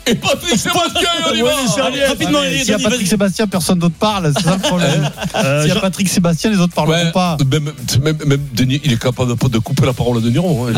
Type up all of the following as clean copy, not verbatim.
Et Patrick Sébastien, on y va. Rapidement, s'il y a Patrick Sébastien, personne d'autre parle. C'est ça le problème. S'il y a Patrick Sébastien, les autres parleront pas. Même Denis, il est capable de couper la parole à Denis Roux.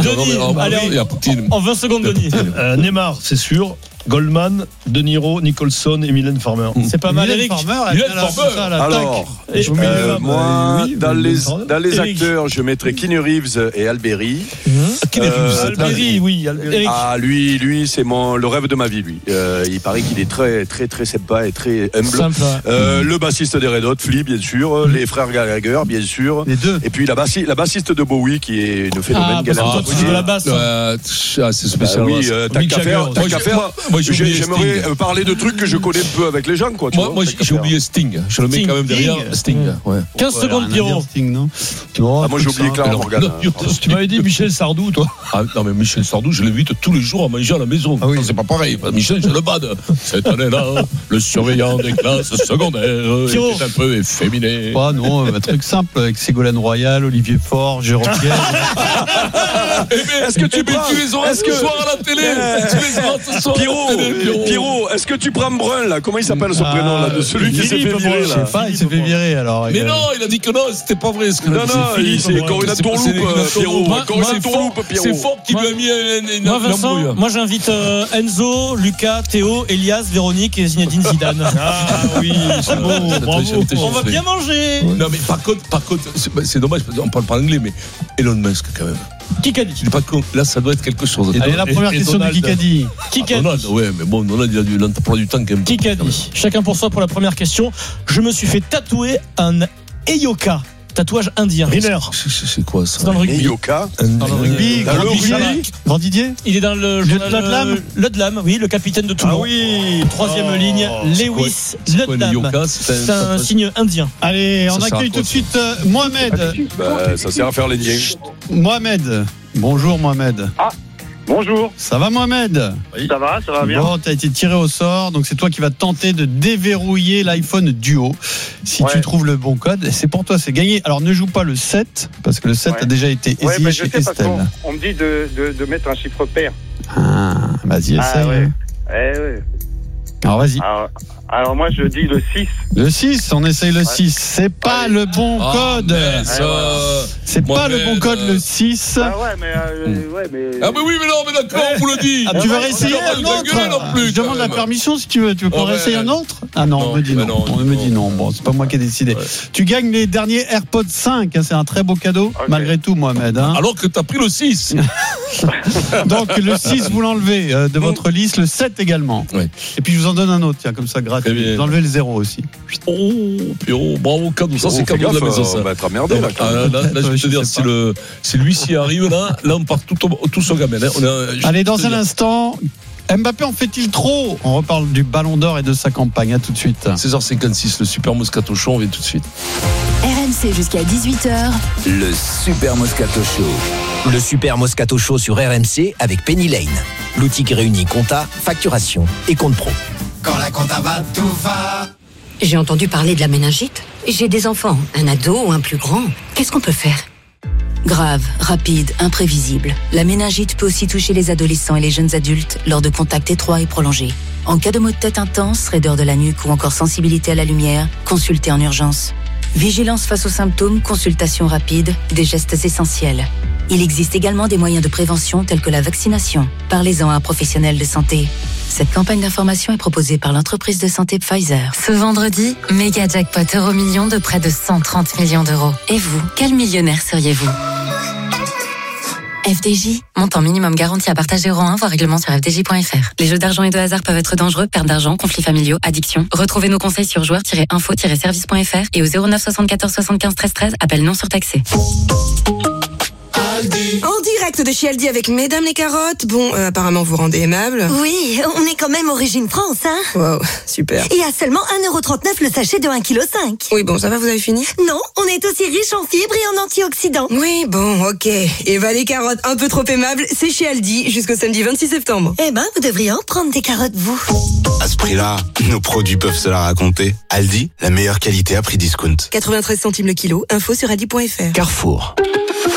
En 20 secondes, Denis. Neymar, c'est sûr. Goldman, De Niro, Nicholson et Mylène Farmer. C'est pas mal, Eric. Alors, moi, dans les acteurs, je mettrais Keanu Reeves et Alberi. Alberi, oui. Ah, lui, c'est le rêve de ma vie, lui. Il paraît qu'il est très, très, très sympa et très humble. Le bassiste des Red Hot, Flea, bien sûr. Les frères Gallagher, bien sûr. Les deux. Et puis la bassiste de Bowie, qui est une phénomène galant. La basse. C'est spécial. Oui, t'as qu'à faire. J'aimerais parler de trucs que je connais peu avec les gens, quoi. Moi, j'ai oublié Sting. Je le mets quand même derrière. Sting. 15 secondes, Pierrot. Moi, j'ai oublié Clara Morgan. Tu m'avais dit Michel Sardou, toi. Ah non, mais Michel Sardou, je l'invite tous les jours à manger à la maison. C'est pas pareil. Michel, je le bade. Cette année-là, le surveillant des classes secondaires est un peu efféminé. Non, un truc simple avec Ségolène Royal, Olivier Faure, Jérôme Pierre. Est-ce que tu les auras ce soir à la télé? Tu les auras ce soir. Pierrot, est-ce que tu prends Brun, là? Comment il s'appelle son prénom, là? De celui qui s'est fait virer, là. Je sais pas, il s'est fait virer, alors. Mais non, il a dit que non, c'était pas vrai ce que non, c'est Corinne Tourloupe, Pierrot. C'est fort qui lui a mis une Vincent, moi j'invite Enzo, Lucas, Théo, Elias, Véronique et Zinedine Zidane. Ah oui, c'est bon, bravo. On va bien manger. Non, mais par contre, c'est dommage, on parle pas anglais, mais Elon Musk, quand même. Kikadi. Là, ça doit être quelque chose. Allez, la première question de Kikadi. Donald, ouais, mais bon, Donald, il a dû l'emploi du temps quand même. Kikadi. Chacun pour soi pour la première question. Je me suis fait tatouer un Eyoka. Tatouage indien. C'est quoi ça? C'est dans le rugby. Eyoka. Dans le rugby. Grand Didier. Il est dans le Ludlam, oui, le capitaine de Toulon. Ah oui. Troisième ligne, Lewis Ludlam. C'est un signe indien. Allez, on accueille tout de suite Mohamed. Ça sert à faire l'Indien. Mohamed. Bonjour Mohamed. Bonjour. Ça va Mohamed? Ça va bien. Bon, tu as été tiré au sort, donc c'est toi qui vas tenter de déverrouiller l'iPhone Duo. Si tu trouves le bon code, c'est pour toi, c'est gagné. Alors ne joue pas le 7, parce que le 7 a déjà été essayé chez Estelle. On me dit de mettre un chiffre pair. Vas-y, essaye. Ouais. Alors vas-y. Alors moi je dis le 6. Le 6, on essaye le 6. C'est pas le bon code. C'est pas le bon code, le 6. Ah ouais, mais Ah mais oui, mais non, mais d'accord, on vous le dit. Tu veux réessayer un autre? Je demande la permission si tu veux. Tu veux qu'on réessaye un autre? Ah non, on me dit non. On me dit non. Bon, c'est pas moi qui ai décidé. Tu gagnes les derniers AirPods 5. C'est un très beau cadeau, malgré tout, Mohamed. Alors que t'as pris le 6. Donc le 6, vous l'enlevez de votre liste. Le 7 également. Et puis je vous en donne un autre, tiens, comme ça, gratuit. Vous enlevez le 0 aussi. Oh, Pierrot, bravo, cadeau. Ça, c'est cadeau de la maison, ça. On va être emmerdé, là. Là, je vais te dire, si lui-ci arrive, là, on part tous au gamin. Allez, dans un instant, Mbappé en fait-il trop? On reparle du Ballon d'Or et de sa campagne. À tout de suite. 16h56, le Super Moscato Show, on vient tout de suite. RMC jusqu'à 18h. Le Super Moscato Show. Le Super Moscato Show sur RMC avec Penny Lane. L'outil qui réunit compta, facturation et compte pro. Quand la compta va, tout va. J'ai entendu parler de la méningite. J'ai des enfants, un ado ou un plus grand. Qu'est-ce qu'on peut faire? Grave, rapide, imprévisible. La méningite peut aussi toucher les adolescents et les jeunes adultes lors de contacts étroits et prolongés. En cas de maux de tête intense, raideur de la nuque ou encore sensibilité à la lumière, consultez en urgence. Vigilance face aux symptômes, consultation rapide, des gestes essentiels. Il existe également des moyens de prévention tels que la vaccination. Parlez-en à un professionnel de santé. Cette campagne d'information est proposée par l'entreprise de santé Pfizer. Ce vendredi, méga jackpot Euro-Million de près de 130 millions d'euros. Et vous, quel millionnaire seriez-vous? FDJ, montant minimum garanti à partager euro 1, voire règlement sur fdj.fr. Les jeux d'argent et de hasard peuvent être dangereux, perte d'argent, conflits familiaux, addiction. Retrouvez nos conseils sur joueurs-info-service.fr et au 09 74 75 13 13, appel non surtaxé. En direct de chez Aldi avec Mesdames les carottes. Bon, apparemment vous rendez aimable. Oui, on est quand même origine France, hein. Wow, super. Et à seulement 1,39€ le sachet de 1,5 kg. Oui, bon, ça va, vous avez fini? Non, on est aussi riche en fibres et en antioxydants. Oui, bon, ok. Eva les carottes, un peu trop aimables, c'est chez Aldi jusqu'au samedi 26 septembre. Eh ben, vous devriez en prendre des carottes, vous. À ce prix-là, nos produits peuvent se la raconter. Aldi, la meilleure qualité à prix discount. 93 centimes le kilo, info sur aldi.fr. Carrefour. Quand vous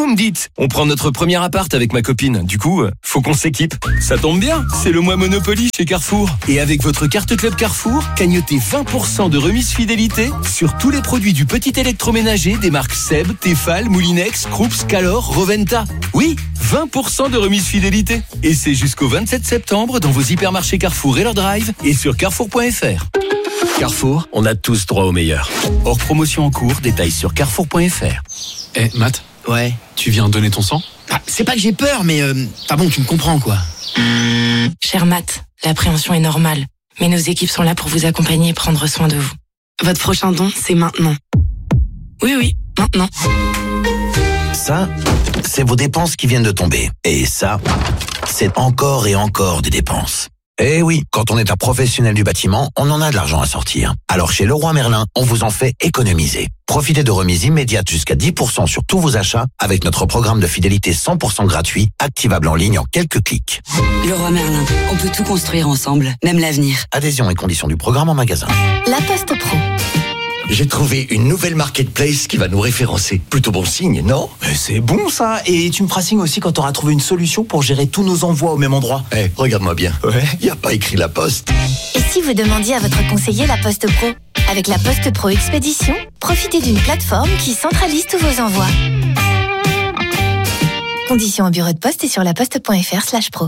vous me dites? On prend notre premier appart avec ma copine. Du coup, faut qu'on s'équipe. Ça tombe bien, c'est le mois Monopoly chez Carrefour. Et avec votre carte Club Carrefour, cagnotez 20% de remise fidélité sur tous les produits du petit électroménager des marques Seb, Tefal, Moulinex, Krups, Calor, Roventa. Oui, 20% de remise fidélité. Et c'est jusqu'au 27 septembre dans vos hypermarchés Carrefour et leur drive et sur carrefour.fr. Carrefour, on a tous droit au meilleur. Hors promotion en cours, détails sur carrefour.fr. Matt? Ouais. Tu viens donner ton sang? C'est pas que j'ai peur, mais bon, tu me comprends quoi. Cher Matt, l'appréhension est normale, mais nos équipes sont là pour vous accompagner et prendre soin de vous. Votre prochain don, c'est maintenant. Oui, maintenant. Ça, c'est vos dépenses qui viennent de tomber. Et ça, c'est encore et encore des dépenses. Eh oui, quand on est un professionnel du bâtiment, on en a de l'argent à sortir. Alors chez Leroy Merlin, on vous en fait économiser. Profitez de remises immédiates jusqu'à 10% sur tous vos achats avec notre programme de fidélité 100% gratuit, activable en ligne en quelques clics. Leroy Merlin, on peut tout construire ensemble, même l'avenir. Adhésion et conditions du programme en magasin. La Poste Pro. J'ai trouvé une nouvelle marketplace qui va nous référencer. Plutôt bon signe, non? C'est bon ça. Et tu me feras signe aussi quand tu auras trouvé une solution pour gérer tous nos envois au même endroit. Regarde-moi bien. Ouais. Y a pas écrit La Poste. Et si vous demandiez à votre conseiller La Poste Pro? Avec La Poste Pro Expédition, profitez d'une plateforme qui centralise tous vos envois. Conditions au bureau de poste et sur laposte.fr/pro.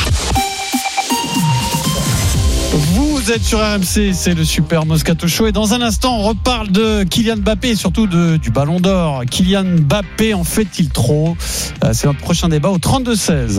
Vous êtes sur RMC, c'est le Super Moscato Show et dans un instant on reparle de Kylian Mbappé et surtout du Ballon d'Or. Kylian Mbappé en fait-il trop? C'est notre prochain débat au 32-16.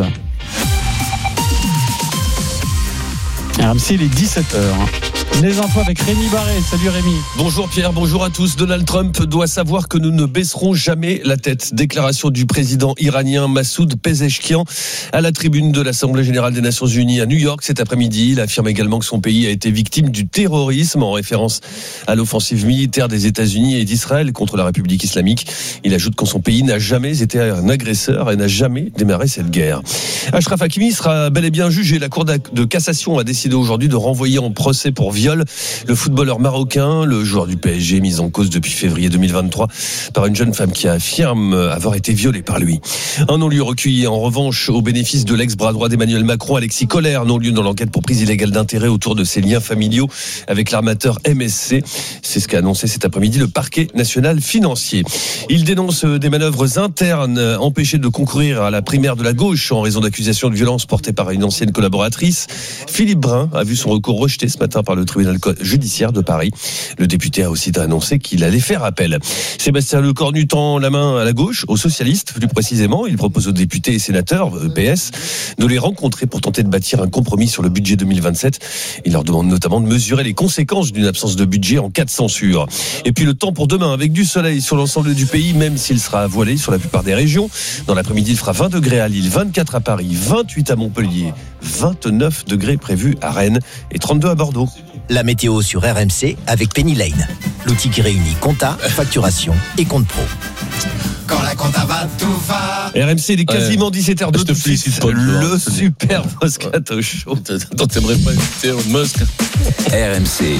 RMC, il est 17h. Les infos avec Rémi Barré. Salut Rémi. Bonjour Pierre, bonjour à tous. Donald Trump doit savoir que nous ne baisserons jamais la tête. Déclaration du président iranien Massoud Pezeshkian à la tribune de l'Assemblée générale des Nations Unies à New York cet après-midi. Il affirme également que son pays a été victime du terrorisme en référence à l'offensive militaire des États-Unis et d'Israël contre la République islamique. Il ajoute que son pays n'a jamais été un agresseur et n'a jamais démarré cette guerre. Achraf Hakimi sera bel et bien jugé. La Cour de cassation a décidé aujourd'hui de renvoyer en procès pour viol le footballeur marocain, le joueur du PSG mis en cause depuis février 2023 par une jeune femme qui affirme avoir été violée par lui. Un non-lieu recueilli en revanche au bénéfice de l'ex-bras droit d'Emmanuel Macron, Alexis Kohler, non-lieu dans l'enquête pour prise illégale d'intérêt autour de ses liens familiaux avec l'armateur MSC. C'est ce qu'a annoncé cet après-midi le parquet national financier. Il dénonce des manœuvres internes empêchées de concourir à la primaire de la gauche en raison d'accusations de violence portées par une ancienne collaboratrice. Philippe Brun a vu son recours rejeté ce matin par le tribunal judiciaire de Paris. Le député a aussi annoncé qu'il allait faire appel. Sébastien Lecornu tend la main à la gauche, aux socialistes plus précisément. Il propose aux députés et sénateurs PS de les rencontrer pour tenter de bâtir un compromis sur le budget 2027. Il leur demande notamment de mesurer les conséquences d'une absence de budget en cas de censure. Et puis le temps pour demain avec du soleil sur l'ensemble du pays, même s'il sera voilé sur la plupart des régions. Dans l'après-midi, il fera 20 degrés à Lille, 24 à Paris, 28 à Montpellier, 29 degrés prévus à Rennes et 32 à Bordeaux. La météo sur RMC avec Penny Lane. L'outil qui réunit compta, facturation et compte pro. Quand la compta va, tout va. RMC, il est quasiment 17h02. Je te félicite pas. Le Super Moscato Show. Attends, t'aimerais pas écouter Musk? RMC.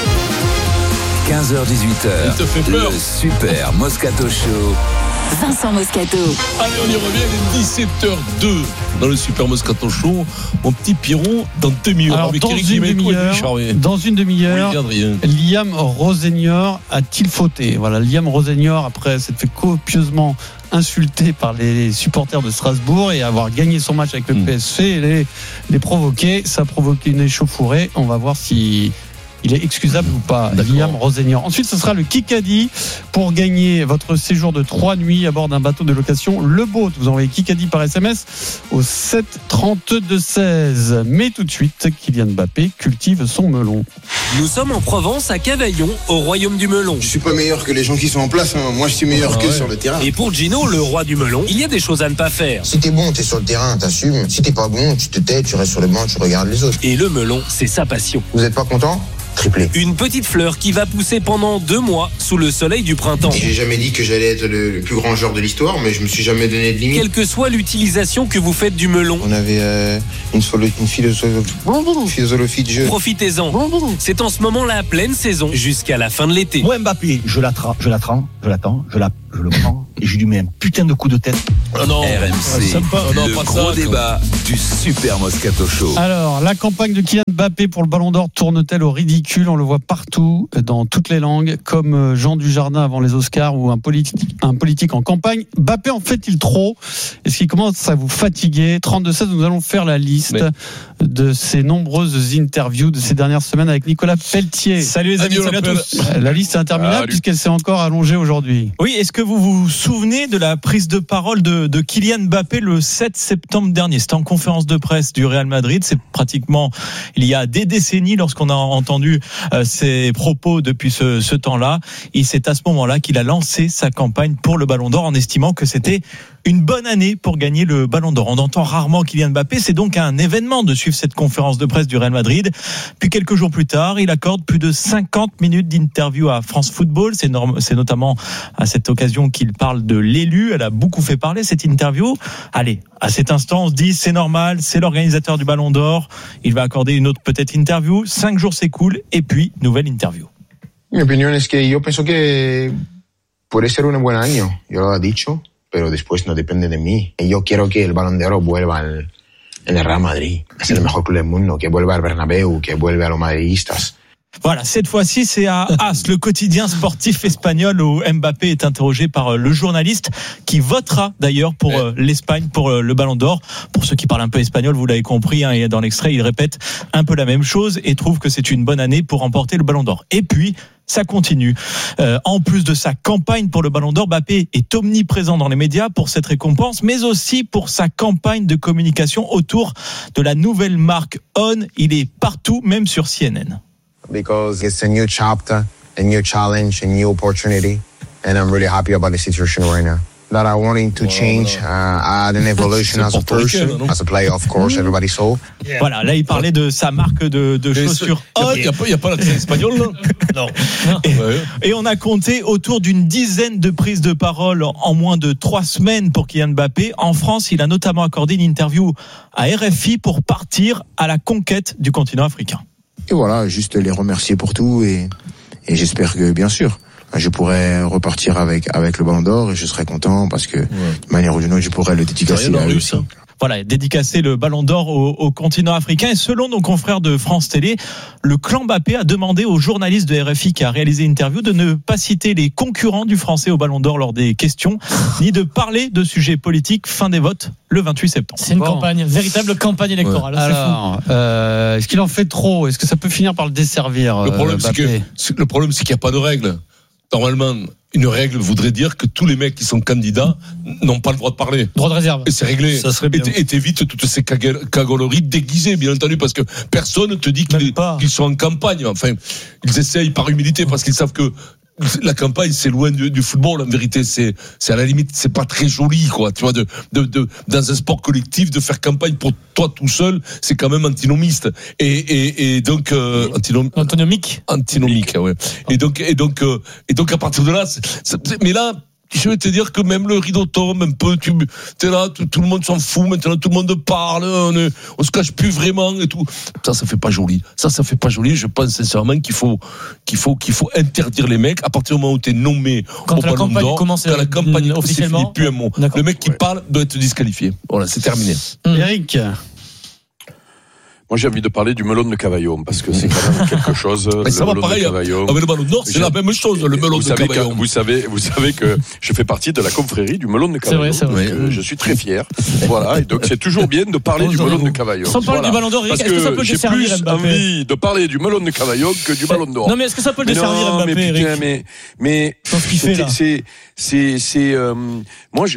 15h-18h. Il te fait peur. Le Super Moscato Show. Vincent Moscato. Allez, on y revient, il est 17h02 dans le Super Moscato Show. Mon petit Pierrot, dans 2 minutes. Alors, dans une demi-heure, Liam Rosenior a-t-il fauté? Voilà, Liam Rosenior, après s'être fait copieusement insulté par les supporters de Strasbourg et avoir gagné son match avec le PSV et les provoquer, ça a provoqué une échauffourée. On va voir si il est excusable ou pas. Liam Rosenior. Ensuite, ce sera le Kikadi pour gagner votre séjour de 3 nuits à bord d'un bateau de location Le Boat. Vous envoyez Kikadi par SMS au 7 32 16. Mais tout de suite, Kylian Mbappé cultive son melon. Nous sommes en Provence, à Cavaillon, au royaume du melon. Je suis pas meilleur que les gens qui sont en place, hein. Moi je suis meilleur que sur le terrain. Et pour Gino, le roi du melon, il y a des choses à ne pas faire. Si t'es bon, t'es sur le terrain, t'assumes. Si t'es pas bon, tu te tais, tu restes sur le banc, tu regardes les autres. Et le melon, c'est sa passion. Vous êtes pas content? Triplé. Une petite fleur qui va pousser pendant 2 mois sous le soleil du printemps. J'ai jamais dit que j'allais être le plus grand joueur de l'histoire, mais je me suis jamais donné de limite. Quelle que soit l'utilisation que vous faites du melon. On avait une philosophie de jeu. Profitez-en. C'est en ce moment la pleine saison jusqu'à la fin de l'été. Moi Mbappé, je l'attends, je je le prends et je lui mets un putain de coup de tête. Oh non, RMC, le gros débat du Super Moscato Show. Alors, la campagne de Kylian Mbappé pour le Ballon d'Or tourne-t-elle au ridicule? On le voit partout, dans toutes les langues, comme Jean Dujardin avant les Oscars ou un politique en campagne. Mbappé en fait-il trop? Est-ce qu'il commence à vous fatiguer? 32-16, nous allons faire la liste de ces nombreuses interviews de ces dernières semaines avec Nicolas Pelletier. Salut les amis, salut à tous. La liste est interminable puisqu'elle s'est encore allongée aujourd'hui. Oui, est-ce que vous vous souvenez de la prise de parole de Kylian Mbappé le 7 septembre dernier? C'était en conférence de presse du Real Madrid. C'est pratiquement il y a des décennies lorsqu'on a entendu ses propos depuis ce temps-là. Et c'est à ce moment-là qu'il a lancé sa campagne pour le Ballon d'Or en estimant que c'était une bonne année pour gagner le Ballon d'Or. On entend rarement Kylian Mbappé, c'est donc un événement de suivre cette conférence de presse du Real Madrid. Puis quelques jours plus tard, il accorde plus de 50 minutes d'interview à France Football. C'est notamment à cette occasion qu'il parle de l'élu. Elle a beaucoup fait parler cette interview. Allez, à cet instant, on se dit c'est normal, c'est l'organisateur du Ballon d'Or. Il va accorder une autre peut-être interview. 5 jours s'écoulent et puis nouvelle interview. Mi opinión es que yo pienso que puede ser un buen año, yo lo he dicho, pero después no depende de mí. Y yo quiero que el Balón de Oro vuelva en el Real Madrid. Es el mejor club del mundo, que vuelva al Bernabéu, que vuelva a los madridistas. Voilà, cette fois-ci, c'est à AS, le quotidien sportif espagnol, où Mbappé est interrogé par le journaliste qui votera d'ailleurs pour l'Espagne, pour le Ballon d'Or. Pour ceux qui parlent un peu espagnol, vous l'avez compris, et dans l'extrait, il répète un peu la même chose et trouve que c'est une bonne année pour remporter le Ballon d'Or. Et puis, ça continue. En plus de sa campagne pour le Ballon d'Or, Mbappé est omniprésent dans les médias pour cette récompense, mais aussi pour sa campagne de communication autour de la nouvelle marque On. Il est partout, même sur CNN. Because it's a new chapter, a new challenge, a new opportunity, and I'm really happy about the situation right now. That I wanted to change, add an evolution as a person, as a player, of course, everybody saw. Voilà, là il parlait de sa marque de chaussures On. Il n'y a pas l'accent espagnol là. Non. Et on a compté autour d'une dizaine de prises de parole en moins de 3 semaines pour Kylian Mbappé. En France, il a notamment accordé une interview à RFI pour partir à la conquête du continent africain. Et voilà, juste les remercier pour tout et j'espère que, bien sûr, je pourrai repartir avec le Ballon d'Or et je serai content parce que, de manière ou d'une autre, je pourrai le dédicacer à eux aussi. Voilà, dédicacer le Ballon d'Or au continent africain. Et selon nos confrères de France Télé, le clan Mbappé a demandé aux journalistes de RFI qui a réalisé l'interview de ne pas citer les concurrents du Français au Ballon d'Or lors des questions, ni de parler de sujets politiques. Fin des votes le 28 septembre. C'est une campagne, véritable campagne électorale. Ouais. Alors, est-ce qu'il en fait trop? Est-ce que ça peut finir par le desservir? Le problème, c'est qu'il n'y a pas de règle. Normalement, une règle voudrait dire que tous les mecs qui sont candidats n'ont pas le droit de parler. Droit de réserve. Et c'est réglé. Ça serait bien. Et t'évites toutes ces cagoleries déguisées, bien entendu, parce que personne ne te dit qu'ils sont en campagne. Enfin, ils essayent par humilité parce qu'ils savent que la campagne, c'est loin du football. En vérité, c'est à la limite, c'est pas très joli, quoi. Tu vois, dans un sport collectif, de faire campagne pour toi tout seul, c'est quand même antinomiste. Et donc, antinomique, ouais. Et donc, à partir de là, mais là, je vais te dire que même le rideau tombe un peu, t'es là, tout le monde s'en fout, maintenant tout le monde parle, on se cache plus vraiment et tout. Ça fait pas joli. Ça fait pas joli. Je pense sincèrement qu'il faut interdire les mecs à partir du moment où t'es nommé au Ballon d'Or. Quand la campagne officiellement, c'est plus un mot. Le mec qui parle doit être disqualifié. Voilà, c'est terminé. Eric. Moi, j'ai envie de parler du melon de Cavaillon, parce que c'est quand même quelque chose. Mais ça va pareil. Avec le Ballon d'Or, c'est la même chose, le melon de Cavaillon. Vous savez que je fais partie de la confrérie du melon de Cavaillon. C'est vrai. Je suis très fier. Voilà. Et donc, c'est toujours bien de parler du melon de Cavaillon. Sans parler du Ballon d'Or, est-ce que ça peut le desservir, Mbappé? J'ai plus envie de parler du melon de Cavaillon que du Ballon d'Or. Non, mais est-ce que ça peut le desservir, Mbappé, Eric? Mais, ce qu'il fait, là. Moi,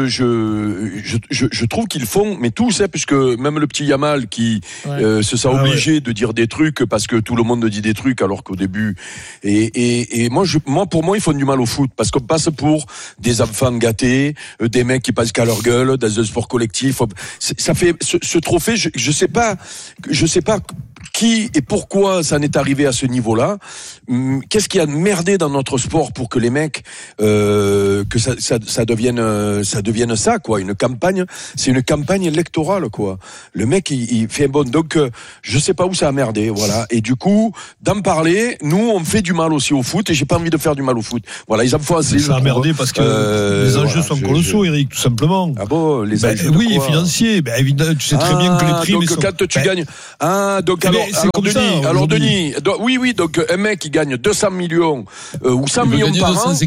je trouve qu'ils font, mais tous, puisque même le petit Yamal qui, se sent obligé de dire des trucs parce que tout le monde dit des trucs alors qu'au début et pour moi ils font du mal au foot parce qu'on passe pour des enfants gâtés, des mecs qui passent qu'à leur gueule dans un sport collectif. Ça fait ce trophée, je sais pas qui et pourquoi ça en est arrivé à ce niveau-là? Qu'est-ce qui a merdé dans notre sport pour que les mecs que ça devienne ça, quoi, une campagne, c'est une campagne électorale, quoi. Le mec il fait un bon, donc je sais pas où ça a merdé, voilà. Et du coup, d'en parler, nous on fait du mal aussi au foot et j'ai pas envie de faire du mal au foot. Voilà, ils en font assez. Ça a merdé parce que les enjeux sont colossaux, Eric, tout simplement. Ah bon, les enjeux oui, financiers. Évidemment, tu sais très bien que les prix. Donc quand tu gagnes, donc alors Denis, oui, donc un mec qui gagne 200 millions ou 100 millions par an,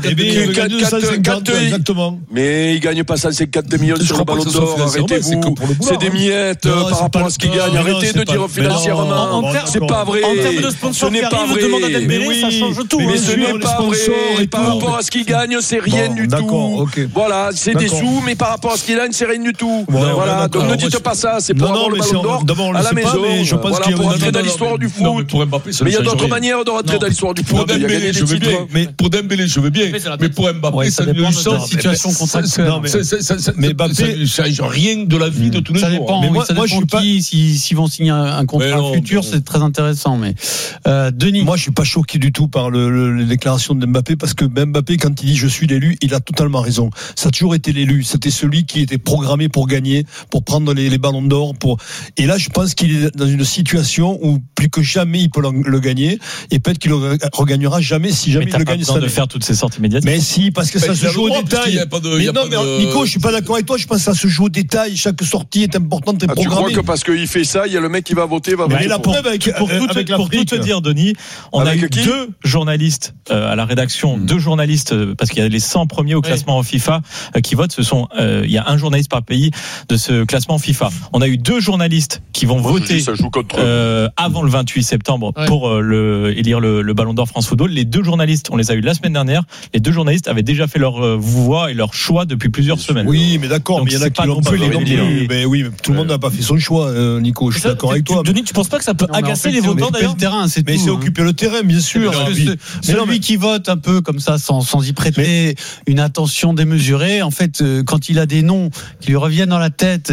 exactement. Mais il gagne pas 150 millions sur le Ballon d'Or. Arrêtez-vous. C'est des miettes par rapport à ce qu'il gagne. Arrêtez de dire financièrement. C'est pas vrai. En termes de sponsors qui arrivent, demande à Dembélé, ça change tout. Mais ce n'est pas vrai. Par rapport à ce qu'il gagne, c'est rien du tout. Voilà, c'est des sous, mais par rapport à ce qu'il gagne, c'est rien du tout. Voilà, donc ne dites pas ça. C'est pour avoir le Ballon d'Or à la maison. Je pense qu'il y a pour rentrer dans l'histoire du foot. Mais il y a d'autres manières de rentrer dans l'histoire du foot. Pour Dembélé, je veux bien. Mais pour Dembélé, je veux bien. Mais pour Mbappé, ça dépend de la situation contractuelle. Mais Mbappé, ça change rien de la vie de tous les jours. Ça dépend. Mais moi, je suis pas. S'ils vont signer un contrat futur, c'est très intéressant. Mais Denis, moi, je suis pas choqué du tout par les déclarations de Mbappé parce que Mbappé, quand il dit je suis l'élu, il a totalement raison. Ça a toujours été l'élu. C'était celui qui était programmé pour gagner, pour prendre les ballons d'or. Et là, je pense qu'il est dans une situation où plus que jamais il peut le gagner et peut-être qu'il le regagnera jamais si jamais il le gagne. De faire toutes ces sorties médiatiques. Mais si, parce que ça se joue au détail. Mais non, mais Nico, je suis pas d'accord avec toi. Je pense que ça se joue au détail. Chaque sortie est importante et programmée. Tu crois que parce qu'il fait ça, il y a le mec qui va voter, va voter. Pour tout te dire, Denis, on a eu 2 journalistes à la rédaction, 2 journalistes parce qu'il y a les 100 premiers au classement FIFA qui votent. Il y a un journaliste par pays de ce classement FIFA. On a eu 2 journalistes qui vont voter avant le 28 septembre pour élire le Ballon d'Or France Football. Les 2 journalistes, on les a eu la semaine dernière. Les 2 journalistes avaient déjà fait leur voix et leur choix depuis plusieurs semaines. Oui, mais d'accord, mais il y en a qui l'ont pas fait. Mais oui, tout le monde n'a pas fait son choix, Nico. Je suis d'accord avec toi. Denis, tu penses pas que ça peut agacer les votants d'ailleurs? Mais c'est occuper le terrain, bien sûr. Celui qui vote un peu comme ça, sans y prêter une attention démesurée, en fait, quand il a des noms qui lui reviennent dans la tête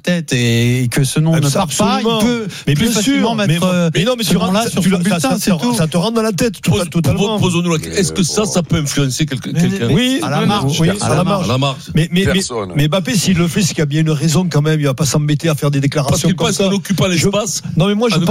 et que ce nom ne part pas, il peut plus facilement mettre ce nom-là sur son bulletin, c'est tout. Ça te rentre dans la tête, totalement. Posons-nous la question. Est-ce que ça peut influencer quelqu'un? Oui, à la marge. À la marge. Mais Mbappé, s'il le fait, c'est qu'il y a bien une raison quand même. Il va pas s'embêter à faire des déclarations comme ça. Parce qu'il pense qu'en occupant l'espace. Non, mais moi, je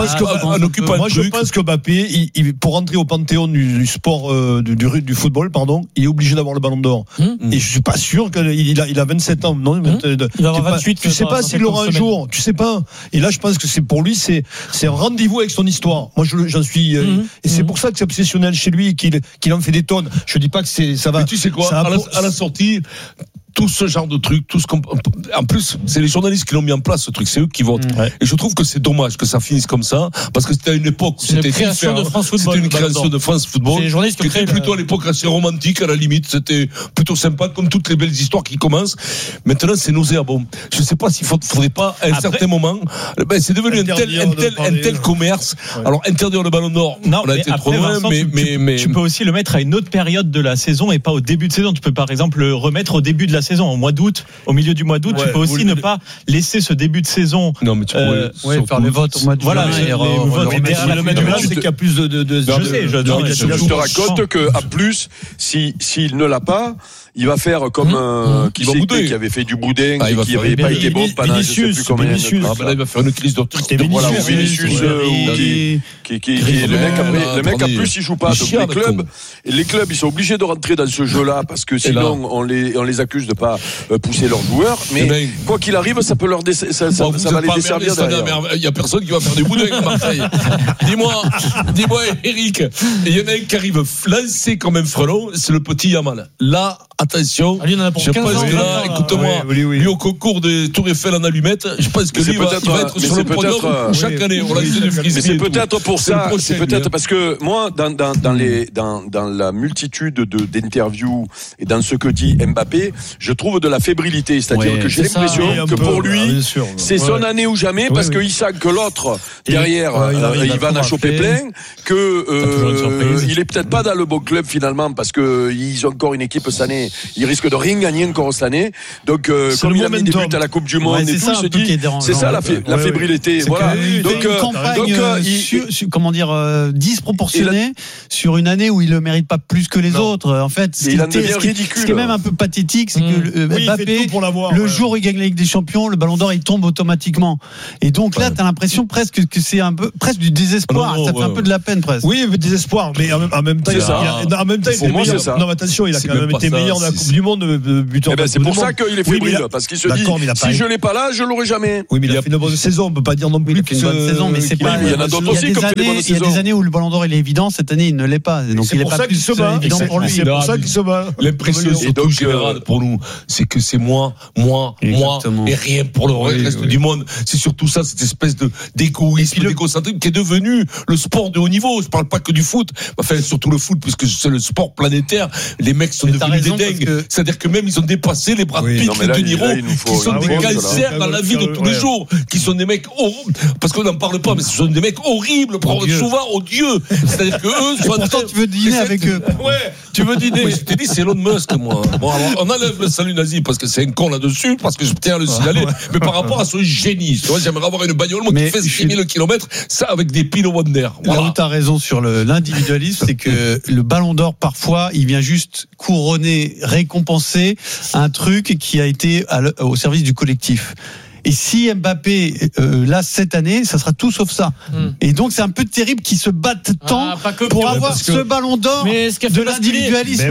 pense que Mbappé, pour rentrer au panthéon du sport, du football, pardon, il est obligé d'avoir le Ballon d'Or. Et je suis pas sûr qu'il a 27 ans. Non, il va avoir 28. Tu sais pas s'il l'aura un jour. Tu sais pas. Et là, je pense que pour lui, c'est un rendez-vous avec son histoire. Moi, j'en suis. Et c'est pour ça que c'est obsessionnel chez lui et qu'il en fait des tonnes. Je dis pas que ça va. Mais tu sais quoi, à la sortie, tout ce genre de trucs, en plus, c'est les journalistes qui l'ont mis en place, ce truc, c'est eux qui votent. Et je trouve que c'est dommage que ça finisse comme ça, parce que c'était à une époque où c'était une création de France Football. C'était une création de France Football. Les journalistes qui étaient plutôt à l'époque assez romantique, à la limite, c'était plutôt sympa, comme toutes les belles histoires qui commencent. Maintenant, c'est nauséabond. Je sais pas s'il faudrait pas, à un certain moment, c'est devenu un tel commerce. Alors, interdire le Ballon d'Or, non, on a été trop loin, mais tu peux aussi le mettre à une autre période de la saison et pas au début de saison. Tu peux, par exemple, le remettre au début de la saison, au mois d'août, au milieu du mois d'août. Tu peux aussi ne pas laisser ce début de saison. Non, mais tu pourrais faire les votes au mois de juin. Voilà, les votes. Le mettre là, c'est qu'il y a plus de. Je te raconte qu'à plus, s'il ne l'a pas, il va faire comme qui avait fait du boudin et qui n'avait pas été bon pendant je sais plus combien de temps. Là, il va faire une crise de voilà, Vinicius le mec à plus il joue pas. Donc les clubs ils sont obligés de rentrer dans ce jeu-là parce que sinon on les accuse de pas pousser leurs joueurs. Mais quoi qu'il arrive, ça peut leur ça va les desservir derrière. Il y a personne qui va faire du boudin à Marseille. Dis-moi Eric, il y en a un qui arrive lancé comme un frelon, c'est le petit Yamal. Là, attention, je pense que là, écoute-moi, lui au concours des Tour Eiffel en allumette, je pense que lui il va être sur le podium chaque année. Mais c'est peut-être pour ça, c'est peut-être parce que moi, dans la multitude d'interviews et dans ce que dit Mbappé, je trouve de la fébrilité, c'est-à-dire que j'ai l'impression que pour lui, c'est son année ou jamais, parce qu'il sent que l'autre derrière, il va en choper plein, que il est peut-être pas dans le bon club finalement, parce que ils ont encore une équipe cette année année. Il risque de rien gagner encore cette année. Donc, comme il a mis des buts à la Coupe du Monde et tout, se dit, c'est ça la fébrilité. Voilà. Donc, une campagne comment dire, disproportionnée sur une année où il ne mérite pas plus que les autres. En fait, ce qui est même un peu pathétique, c'est que Mbappé, le jour où il gagne la Ligue des Champions, le Ballon d'Or, il tombe automatiquement. Et donc là, tu as l'impression presque que c'est un peu, presque du désespoir. Ça fait un peu de la peine presque. Oui, mais désespoir. Mais en même temps, il était meilleur. Non, attention, il a quand même été meilleur de la Coupe du Monde, buteur. C'est pour ça qu'il est fébrile, parce qu'il se dit, si je l'ai pas là, je l'aurai jamais. Oui, mais il a fait une bonne saison. On peut pas dire non plus qu'il a fait une bonne saison, mais c'est pas. Il y en a d'autres aussi qui ont fait des bonnes saisons. Il y a des années où le Ballon d'Or il est évident, cette année il ne l'est pas. Donc il est pas plus évident pour lui. C'est pour ça qu'il se bat. L'impression surtout générale pour nous, c'est que c'est moi et rien pour le reste du monde. C'est surtout ça, cette espèce d'égoïsme, d'égocentrisme qui est devenu le sport de haut niveau. Je parle pas que du foot, enfin surtout le foot, puisque c'est le sport planétaire. Les mecs sont devenus des dingues. C'est-à-dire que même ils ont dépassé les Brad Pitt, les De Niro, qui sont des cancers dans la vie de tous les jours, qui sont des mecs horribles, parce qu'on n'en parle pas, mais ce sont des mecs horribles, souvent odieux. C'est-à-dire que eux sont. Pourtant, tu veux dîner avec eux. Ouais, tu veux dîner. Je t'ai dit, c'est Elon Musk, moi. Bon, alors, on enlève le salut nazi parce que c'est un con là-dessus, parce que je tiens à le signaler. Mais par rapport à ce génie, tu vois, j'aimerais avoir une bagnole qui fait 6000 km, ça avec des piles au Wonder. Voilà. Là où t'as raison sur l'individualisme, c'est que le Ballon d'Or, parfois, il vient juste couronner, récompenser un truc qui a été au service du collectif. Et si Mbappé, là, cette année, ça sera tout sauf ça. Et donc, c'est un peu terrible qu'ils se battent tant pour avoir ce Ballon d'Or de l'individualisme.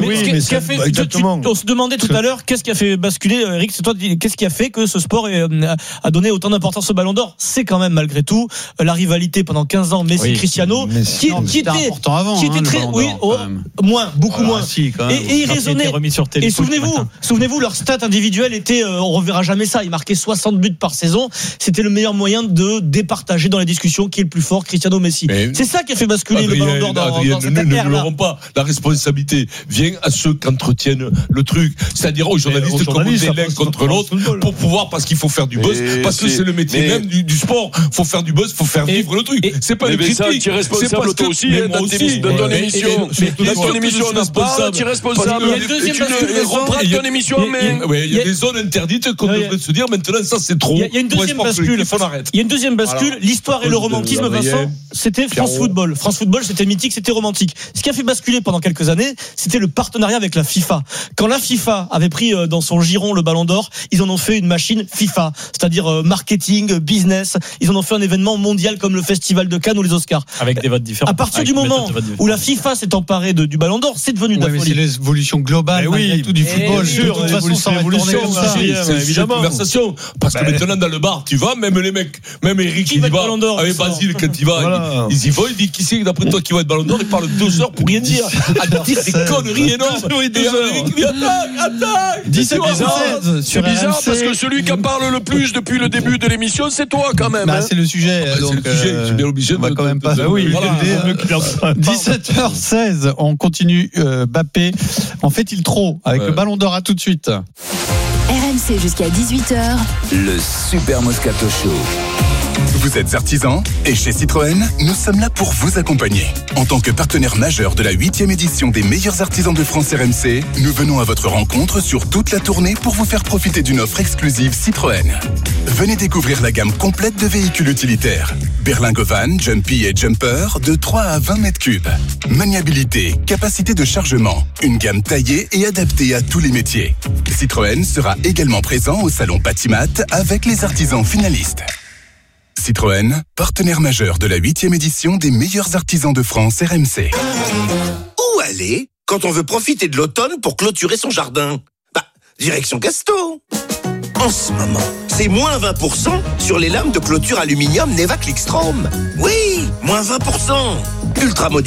On se demandait tout à l'heure, qu'est-ce qui a fait basculer, Eric, c'est toi, qu'est-ce qui a fait que ce sport a donné autant d'importance au Ballon d'Or? C'est quand même, malgré tout, la rivalité pendant 15 ans, Messi-Cristiano, qui était important avant, qui était très, beaucoup moins. Et il résonnait. Et souvenez-vous, leur stat individuelle était, on reverra jamais ça, il marquait 60 buts par saison, c'était le meilleur moyen de départager dans les discussions qui est le plus fort, Cristiano Messi. C'est ça qui a fait basculer le Ballon d'Or dans cette ère-là. Ne l'auront pas. La responsabilité vient à ceux qui entretiennent le truc, c'est-à-dire aux journalistes comme l'un contre l'autre, pour pouvoir, parce qu'il faut faire du buzz, parce que c'est le métier même du sport. Faut faire du buzz, faut faire vivre le truc. C'est pas une critique. Tu es responsable toi aussi dans ton émission. Dans ton émission, on en parle, tu es responsable. Tu reprends ton émission en main. Il y a des zones interdites qu'on devrait se dire maintenant, ça c'est trop. Il y a une deuxième bascule. Il y a une deuxième bascule. L'histoire et le romantisme, Vincent, c'était France Football. France Football, c'était mythique, c'était romantique. Ce qui a fait basculer pendant quelques années, c'était le partenariat avec la FIFA. Quand la FIFA avait pris dans son giron le Ballon d'Or, ils en ont fait une machine FIFA, c'est-à-dire marketing, business. Ils en ont fait un événement mondial comme le Festival de Cannes ou les Oscars. Avec des votes différents. À partir du moment où la FIFA s'est emparée du Ballon d'Or, c'est devenu de la folie. C'est l'évolution globale, tout du football. De toute façon, ça va tourner comme ça. C'est une conversation. Parce que maintenant, dans le bar, tu vas, même les mecs, même Eric, il y va, avec Basile, quand il va, ils y vont, il dit, qui c'est d'après toi qui va être Ballon d'Or, il parle 2 heures pour rien dire, à dire des conneries énormes. Et Eric, il dit, attaque! 17h16. C'est bizarre, parce que celui qui en parle le plus depuis le début de l'émission, c'est toi, quand même. C'est le sujet. C'est le sujet, je suis bien obligé. On va quand même pas. 17h16, on continue. Mbappé, en fait-il trop avec le Ballon d'Or? À tout de suite. RMC jusqu'à 18h. Le Super Moscato Show. Vous êtes artisan et chez Citroën, nous sommes là pour vous accompagner. En tant que partenaire majeur de la 8e édition des meilleurs artisans de France RMC, nous venons à votre rencontre sur toute la tournée pour vous faire profiter d'une offre exclusive Citroën. Venez découvrir la gamme complète de véhicules utilitaires. Berlingo Van, Jumpy et Jumper de 3 à 20 mètres cubes. Maniabilité, capacité de chargement, une gamme taillée et adaptée à tous les métiers. Citroën sera également présent au salon Patimat avec les artisans finalistes. Citroën, partenaire majeur de la 8e édition des meilleurs artisans de France RMC. Où aller quand on veut profiter de l'automne pour clôturer son jardin? Direction Casto. En ce moment, c'est moins 20% sur les lames de clôture aluminium Neva Clickstrom. Oui, moins 20%. Ultra modulaire.